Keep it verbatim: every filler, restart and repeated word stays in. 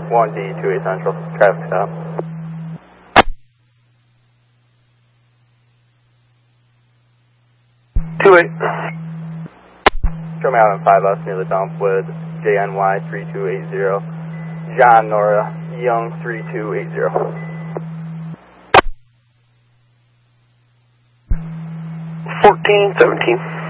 one D two eight Central, traffic stop. two eight. Show me out on five us near the dump with J N Y three two eight zero, John Nora Young three two eight zero. fourteen seventeen.